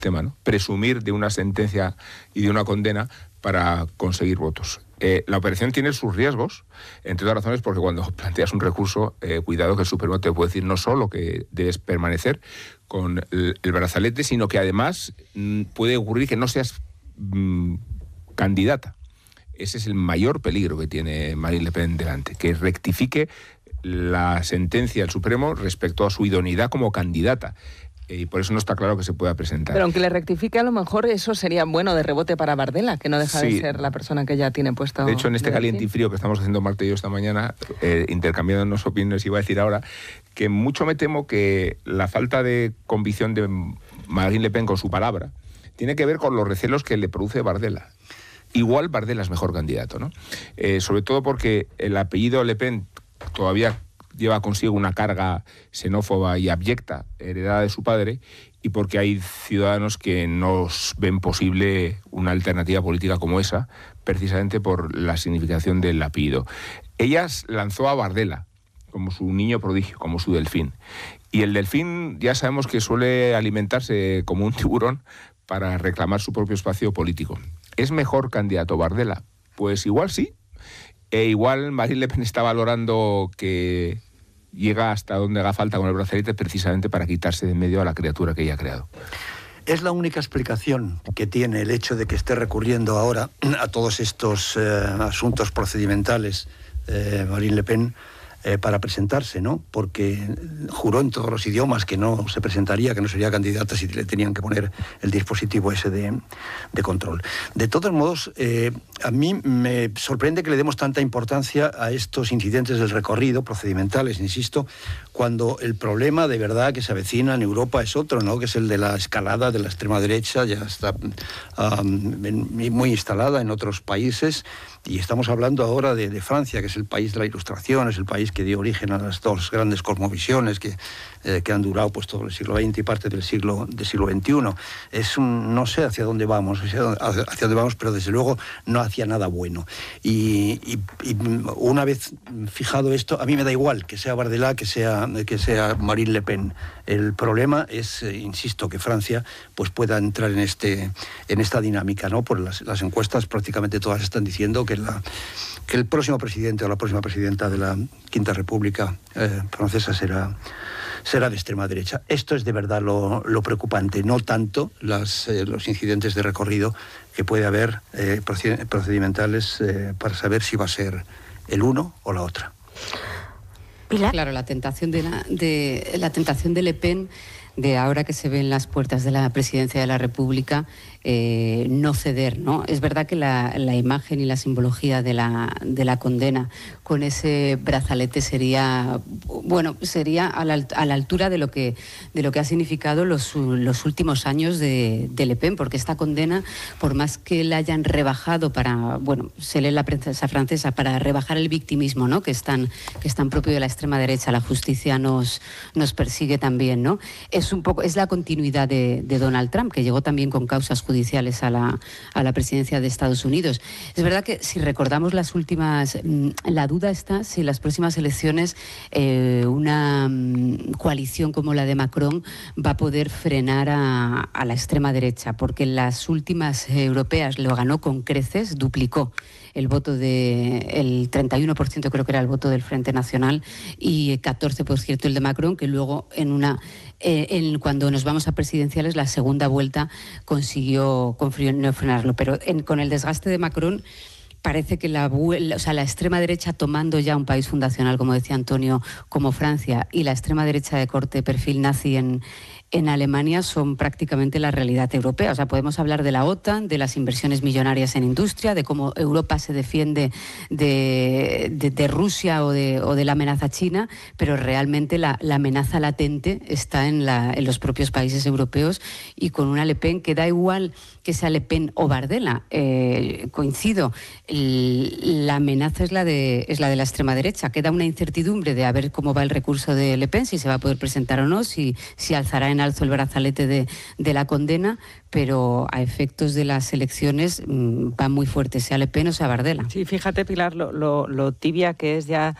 tema, ¿no? Presumir de una sentencia y de una condena para conseguir votos. La operación tiene sus riesgos, entre otras razones porque cuando planteas un recurso, cuidado que el Supremo te puede decir no solo que debes permanecer con el brazalete, sino que además puede ocurrir que no seas candidata. Ese es el mayor peligro que tiene Marine Le Pen delante, que rectifique la sentencia del Supremo respecto a su idoneidad como candidata. Y por eso no está claro que se pueda presentar. Pero aunque le rectifique, a lo mejor eso sería bueno de rebote para Bardella, que no deja de ser la persona que ya tiene puesto... De hecho, en este caliente y frío que estamos haciendo Marta y yo esta mañana, intercambiándonos opiniones, iba a decir ahora que mucho me temo que la falta de convicción de Marine Le Pen con su palabra tiene que ver con los recelos que le produce Bardella. Igual Bardella es mejor candidato, ¿no? Sobre todo porque el apellido Le Pen todavía lleva consigo una carga xenófoba y abyecta heredada de su padre, y porque hay ciudadanos que no ven posible una alternativa política como esa, precisamente por la significación del apellido. Ella lanzó a Bardella como su niño prodigio, como su delfín. Y el delfín ya sabemos que suele alimentarse como un tiburón para reclamar su propio espacio político. ¿Es mejor candidato Bardella? Pues igual sí. Igual Marine Le Pen está valorando que llega hasta donde haga falta con el brazalete precisamente para quitarse de en medio a la criatura que ella ha creado. Es la única explicación que tiene el hecho de que esté recurriendo ahora a todos estos asuntos procedimentales Marine Le Pen para presentarse, ¿no? Porque juró en todos los idiomas que no se presentaría, que no sería candidata si le tenían que poner el dispositivo ese de control. De todos modos, a mí me sorprende que le demos tanta importancia a estos incidentes del recorrido, procedimentales, insisto, cuando el problema de verdad que se avecina en Europa es otro, ¿no? Que es el de la escalada de la extrema derecha, ya está muy instalada en otros países. Y estamos hablando ahora de Francia, que es el país de la Ilustración, es el país que dio origen a las dos grandes cosmovisiones que han durado pues todo el siglo XX y parte del siglo XXI. No sé hacia dónde vamos, pero desde luego no hacia nada bueno. Y una vez fijado esto, a mí me da igual que sea Bardella, que sea Marine Le Pen. El problema es, insisto, que Francia pues pueda entrar en esta dinámica, ¿no? Por las encuestas prácticamente todas están diciendo que el próximo presidente o la próxima presidenta de la Quinta República francesa será de extrema derecha. Esto es de verdad lo preocupante, no tanto los incidentes de recorrido que puede haber procedimentales para saber si va a ser el uno o la otra. ¿Pilar? Claro, la tentación de Le Pen, de ahora que se ven las puertas de la presidencia de la República, no ceder, ¿no? Es verdad que la imagen y la simbología de la condena con ese brazalete sería a la altura de lo que ha significado los últimos años de Le Pen, porque esta condena, por más que la hayan rebajado se lee en la prensa francesa, para rebajar el victimismo, ¿no? que es tan propio de la extrema derecha, la justicia nos persigue también, ¿no? Es la continuidad de Donald Trump, que llegó también con causas judiciales a la presidencia de Estados Unidos. Es verdad que si recordamos las últimas, la duda está si en las próximas elecciones una coalición como la de Macron va a poder frenar a la extrema derecha, porque en las últimas europeas lo ganó con creces, duplicó el voto el 31% creo que era el voto del Frente Nacional y 14% el de Macron, que luego cuando nos vamos a presidenciales, la segunda vuelta consiguió no frenarlo. Pero con el desgaste de Macron, parece que la extrema derecha, tomando ya un país fundacional, como decía Antonio, como Francia, y la extrema derecha de corte perfil nazi en Alemania, son prácticamente la realidad europea. O sea, podemos hablar de la OTAN, de las inversiones millonarias en industria, de cómo Europa se defiende de Rusia o de la amenaza china, pero realmente la amenaza latente está en los propios países europeos, y con una Le Pen que da igual que sea Le Pen o Bardella. Coincido, la amenaza es la de la extrema derecha. Queda una incertidumbre de a ver cómo va el recurso de Le Pen, si se va a poder presentar o no, si alzará en alzo el brazalete de la condena, pero a efectos de las elecciones va muy fuerte, sea Le Pen o sea Bardella. Sí, fíjate, Pilar, lo tibia que es ya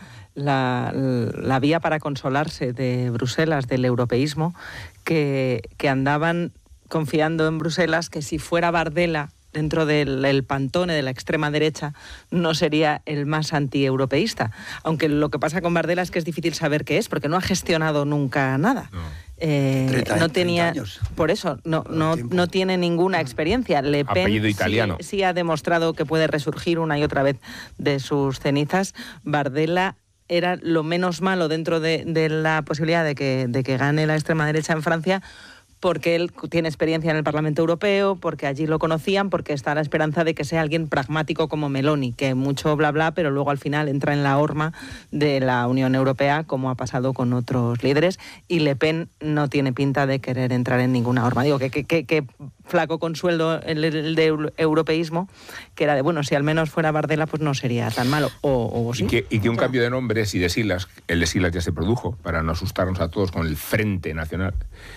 la vía para consolarse de Bruselas, del europeísmo, que andaban confiando en Bruselas que si fuera Bardella dentro del pantone de la extrema derecha, no sería el más antieuropeísta. Aunque lo que pasa con Bardella es que es difícil saber qué es, porque no ha gestionado nunca nada. No tenía, 30 años. Por eso, no tiene ninguna experiencia. Le Pen apellido italiano. Sí ha demostrado que puede resurgir una y otra vez de sus cenizas. Bardella era lo menos malo dentro de la posibilidad de que gane la extrema derecha en Francia, porque él tiene experiencia en el Parlamento Europeo, porque allí lo conocían, porque está la esperanza de que sea alguien pragmático como Meloni, que mucho bla bla, pero luego al final entra en la horma de la Unión Europea, como ha pasado con otros líderes, y Le Pen no tiene pinta de querer entrar en ninguna horma. Digo, que flaco consuelo el de europeísmo, que era de, bueno, si al menos fuera Bardella, pues no sería tan malo. O sí. Y que un cambio de nombres y de siglas, el de siglas ya se produjo, para no asustarnos a todos con el Frente Nacional,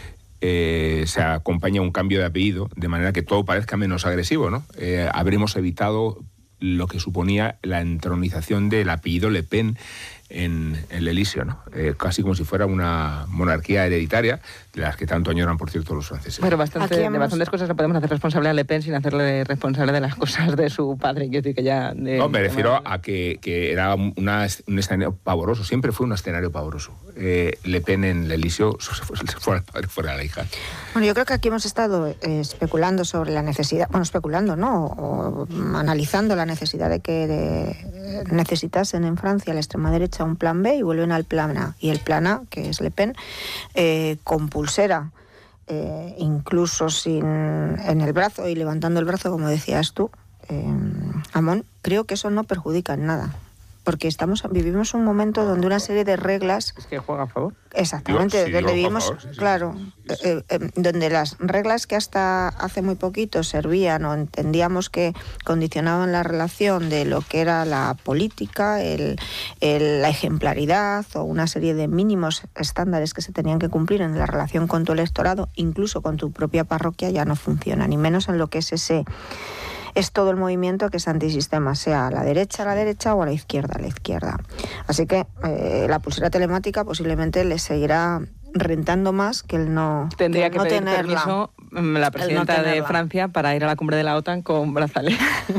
se acompaña un cambio de apellido, de manera que todo parezca menos agresivo, ¿no? Habremos evitado lo que suponía la entronización del apellido Le Pen en el Elíseo, ¿no? Casi como si fuera una monarquía hereditaria, de las que tanto añoran, por cierto, los franceses. Pero de bastantes cosas le podemos hacer responsable a Le Pen sin hacerle responsable de las cosas de su padre. Quiero decir que ya... No, me refiero a que era un escenario pavoroso, siempre fue un escenario pavoroso. Le Pen en el Elíseo fuera el padre, fuera la hija. Bueno, yo creo que aquí hemos estado especulando sobre la necesidad, especulando, ¿no? O analizando la necesidad de que necesitasen en Francia la extrema derecha un plan B y vuelven al plan A. Y el plan A, que es Le Pen, con pulsera, incluso en el brazo y levantando el brazo, como decías tú, Amón, creo que eso no perjudica en nada. Porque vivimos un momento donde una serie de reglas... Es que juega a favor. Exactamente, sí, donde vivimos, sí, claro, donde las reglas que hasta hace muy poquito servían o entendíamos que condicionaban la relación de lo que era la política, la ejemplaridad o una serie de mínimos estándares que se tenían que cumplir en la relación con tu electorado, incluso con tu propia parroquia, ya no funciona, ni menos en lo que es todo el movimiento que es antisistema, sea a la derecha o a la izquierda. Así que la pulsera telemática posiblemente le seguirá rentando más que el no tendría que pedir tenerla. Permiso la presidenta de Francia para ir a la cumbre de la OTAN con brazalete.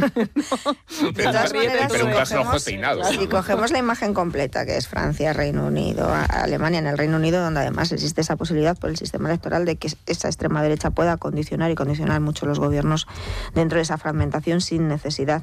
De todas maneras, si cogemos la imagen completa, que es Francia, Reino Unido, Alemania, en el Reino Unido, donde además existe esa posibilidad por el sistema electoral de que esa extrema derecha pueda condicionar mucho los gobiernos dentro de esa fragmentación sin necesidad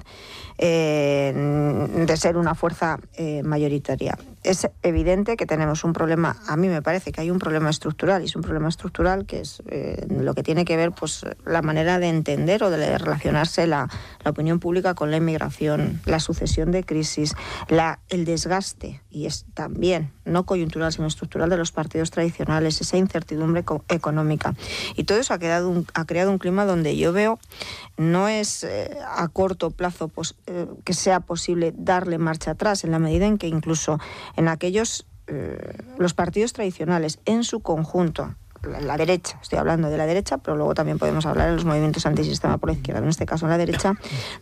de ser una fuerza mayoritaria. Es evidente que tenemos un problema, a mí me parece que hay un problema estructural, y es un problema estructural que es lo que tiene que ver pues la manera de entender o de relacionarse la opinión pública con la inmigración, la sucesión de crisis, el desgaste, y es también no coyuntural sino estructural, de los partidos tradicionales, esa incertidumbre económica. Y todo eso ha creado un clima donde yo veo no es a corto plazo que sea posible darle marcha atrás, en la medida en que incluso en aquellos los partidos tradicionales en su conjunto, la derecha, estoy hablando de la derecha, pero luego también podemos hablar de los movimientos antisistema por la izquierda, en este caso la derecha,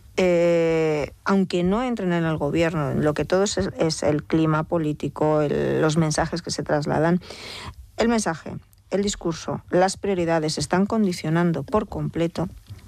aunque no entren en el gobierno, lo que todo es el clima político, los mensajes que se trasladan, el mensaje, el discurso, las prioridades están condicionando por completo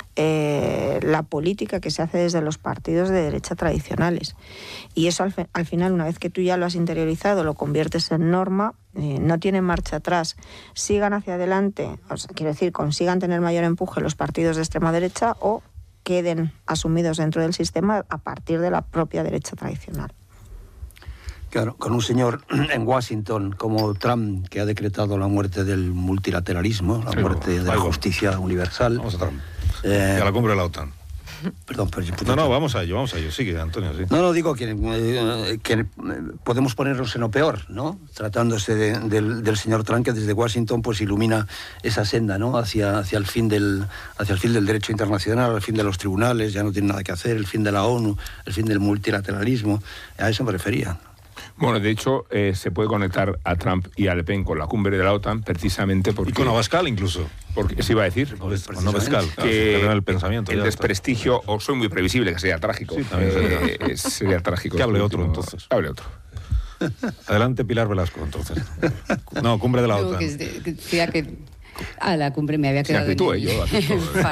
la política que se hace desde los partidos de derecha tradicionales, y eso al final, una vez que tú ya lo has interiorizado, lo conviertes en norma, no tiene marcha atrás. Sigan hacia adelante, quiero decir, consigan tener mayor empuje los partidos de extrema derecha o queden asumidos dentro del sistema a partir de la propia derecha tradicional. Claro, con un señor en Washington como Trump, que ha decretado la muerte del multilateralismo, la muerte de la justicia universal. Vamos a Trump. Y a la cumbre de la OTAN. Perdón, pero... No, vamos a ello. Sigue, Antonio, sí. No, digo que podemos ponernos en lo peor, ¿no? Tratándose del señor Trump, que desde Washington pues ilumina esa senda, ¿no? Hacia el fin del derecho internacional, el fin de los tribunales, ya no tiene nada que hacer, el fin de la ONU, el fin del multilateralismo. A eso me refería. Bueno, de hecho, se puede conectar a Trump y a Le Pen con la cumbre de la OTAN precisamente porque... Y con Abascal incluso. Porque se iba a decir. Con Abascal, que el pensamiento. El desprestigio, o soy muy previsible, que sería trágico. Sí, también sería trágico. Que hable otro, entonces. Hable otro. Adelante, Pilar Velasco, entonces. No, cumbre de la OTAN. Decía que A la cumbre me había Sin quedado actitud, en yo actitud.